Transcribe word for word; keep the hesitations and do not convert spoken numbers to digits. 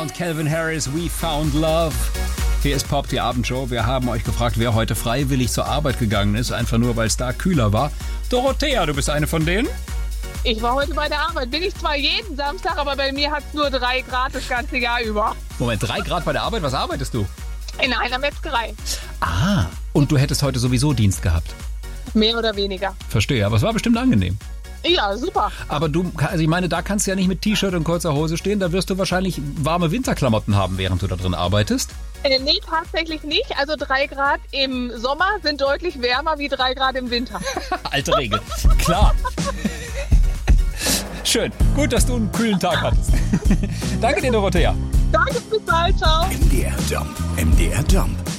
und Calvin Harris, We Found Love. Hier ist Pop, die Abendshow. Wir haben euch gefragt, wer heute freiwillig zur Arbeit gegangen ist, einfach nur, weil es da kühler war. Dorothea, du bist eine von denen? Ich war heute bei der Arbeit. Bin ich zwar jeden Samstag, aber bei mir hat es nur drei Grad das ganze Jahr über. Moment, drei Grad bei der Arbeit? Was arbeitest du? In einer Metzgerei. Ah, und du hättest heute sowieso Dienst gehabt? Mehr oder weniger. Verstehe, aber es war bestimmt angenehm. Ja, super. Aber du, also ich meine, da kannst du ja nicht mit T-Shirt und kurzer Hose stehen. Da wirst du wahrscheinlich warme Winterklamotten haben, während du da drin arbeitest. Äh, nee, tatsächlich nicht. Also drei Grad im Sommer sind deutlich wärmer wie drei Grad im Winter. Alte Regel. Klar. Schön. Gut, dass du einen kühlen Tag hattest. Danke dir, Dorothea. Danke, bis bald. Ciao. M D R Jump. M D R Jump.